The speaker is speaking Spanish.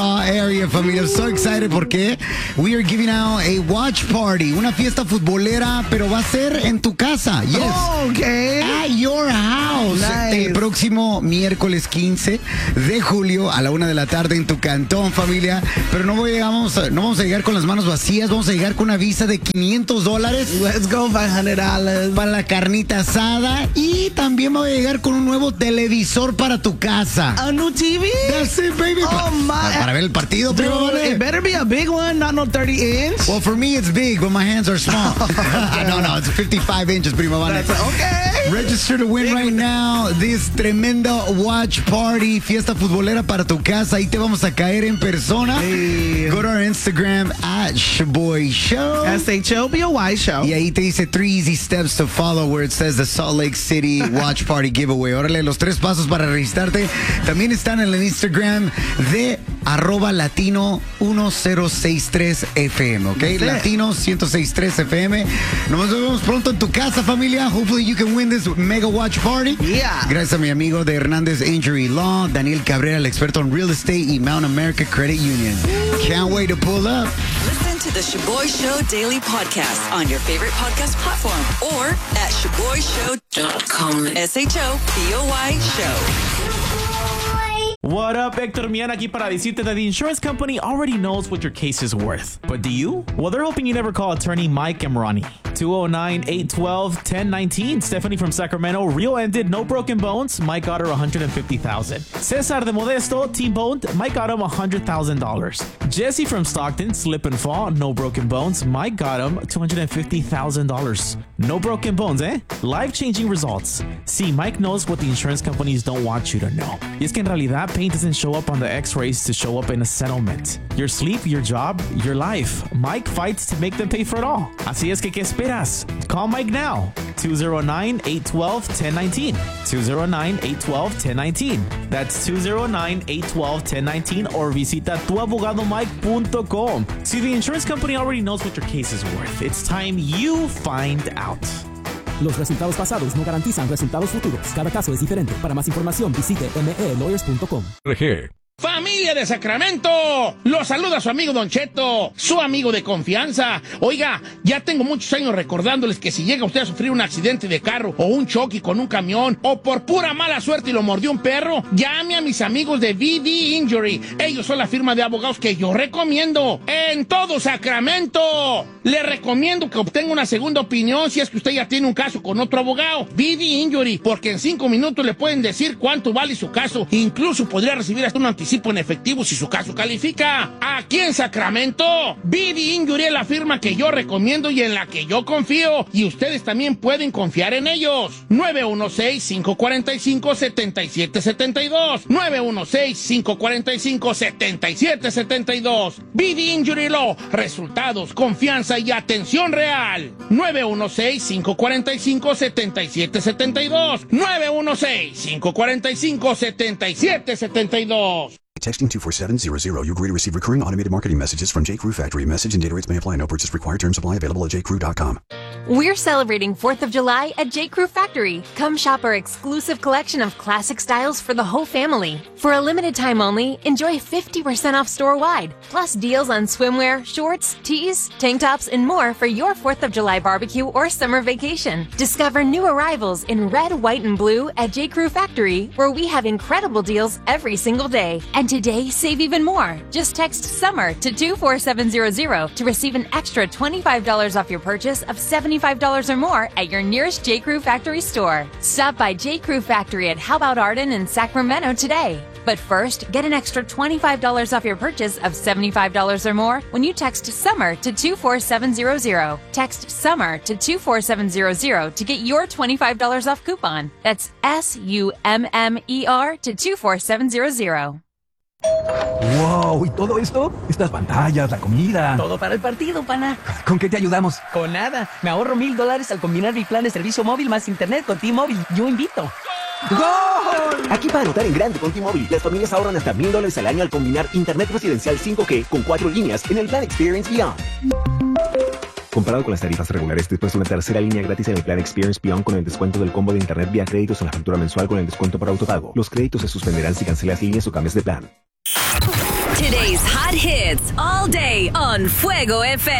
area, familia. I'm so excited porque we are giving out a watch party, una fiesta futbolera, pero va a ser en tu casa. Yes. Oh, okay. At your house. Nice. El próximo miércoles 15 de julio a la 1 de la tarde en tu cantón, familia. Pero no vamos a llegar con las manos vacías, vamos a llegar con una visa de $500. Let's go, $500. Para la carnita asada. Y también voy a llegar con un nuevo televisor para tu casa. A new TV? That's it, baby. Oh, my. Para ver el partido, primo. Dude, it better be a big one, not no 30-inch. Well, for me, it's big, but my hands are small. No, it's 55 inches, primo. That's okay. Register to win right now this tremendo watch party, fiesta futbolera para tu casa. Ahí te vamos a caer en persona. Hey. Go to our Instagram at Shaboy Show. SHOBOY Show. Y ahí te dice 3 easy steps to follow where it says the Salt Lake City Watch Party Giveaway. Órale, los 3 pasos para registrarte también están en el Instagram de @latino1063fm, ¿ok? Latino 1063fm. Nos vemos pronto en tu casa, familia. Hopefully you can win this mega watch party. Yeah. Gracias a mi amigo de Hernández Injury Law, Daniel Cabrera, el experto en real estate y Mount America Credit Union. Can't wait to pull up. Listen to the Shaboy Show Daily Podcast on your favorite podcast platform or at ShaboyShow.com. SHOBOY Show. What up, Hector Mian aquí para decirte that the insurance company already knows what your case is worth. But do you? Well, they're hoping you never call attorney Mike Emrani. 209-812-1019. Stephanie from Sacramento, Rio ended, no broken bones. Mike got her $150,000. Cesar de Modesto, T-boned. Mike got him $100,000. Jesse from Stockton, slip and fall, no broken bones. Mike got him $250,000. No broken bones, eh? Life-changing results. See, Mike knows what the insurance companies don't want you to know. Y es que en realidad, pain doesn't show up on the x-rays to show up in a settlement. Your sleep, your job, your life. Mike fights to make them pay for it all. Así es que, ¿qué esperas? Call Mike now. 209-812-1019. 209-812-1019. That's 209-812-1019 or visita tuabogadomike.com. See, the insurance company already knows what your case is worth. It's time you find out. Los resultados pasados no garantizan resultados futuros. Cada caso es diferente. Para más información, visite melawyers.com. Familia de Sacramento, los saluda su amigo Don Cheto, su amigo de confianza. Oiga, ya tengo muchos años recordándoles que si llega usted a sufrir un accidente de carro o un choque con un camión o por pura mala suerte y lo mordió un perro, llame a mis amigos de VD Injury. Ellos son la firma de abogados que yo recomiendo en todo Sacramento. Le recomiendo que obtenga una segunda opinión si es que usted ya tiene un caso con otro abogado. VD Injury, porque en 5 minutos le pueden decir cuánto vale su caso. Incluso podría recibir hasta un anticipo en efectivo si su caso califica. Aquí en Sacramento, VD Injury es la firma que yo recomiendo y en la que yo confío. Y ustedes también pueden confiar en ellos. 916-545-7772. 916-545-7772. VD Injury Law. Resultados, confianza y atención real. 916-545-7772. 916-545-7772. Texting 24700, you agree to receive recurring automated marketing messages from J.Crew Factory. Message and data rates may apply. No purchase required. Terms apply. Available at jcrew.com. We're celebrating 4th of July at J.Crew Factory. Come shop our exclusive collection of classic styles for the whole family. For a limited time only, enjoy 50% off store-wide. Plus deals on swimwear, shorts, tees, tank tops, and more for your 4th of July barbecue or summer vacation. Discover new arrivals in red, white, and blue at J.Crew Factory, where we have incredible deals every single day. And today, save even more. Just text SUMMER to 24700 to receive an extra $25 off your purchase of $75 or more at your nearest J.Crew Factory store. Stop by J.Crew Factory at How About Arden in Sacramento today. But first, get an extra $25 off your purchase of $75 or more when you text SUMMER to 24700. Text SUMMER to 24700 to get your $25 off coupon. That's SUMMER to 24700. ¡Wow! ¿Y todo esto? Estas pantallas, la comida. Todo para el partido, pana. ¿Con qué te ayudamos? Con nada. Me ahorro $1,000 al combinar mi plan de servicio móvil más internet con T-Mobile. Yo invito. ¡Gol! Aquí para anotar en grande con T-Mobile, las familias ahorran hasta $1,000 al año al combinar internet residencial 5G con 4 líneas en el plan Experience Beyond. Comparado con las tarifas regulares, después de una tercera línea gratis en el plan Experience Beyond con el descuento del combo de internet vía créditos en la factura mensual con el descuento por autopago. Los créditos se suspenderán si cancelas líneas o cambias de plan. Today's hot hits all day on Fuego FM.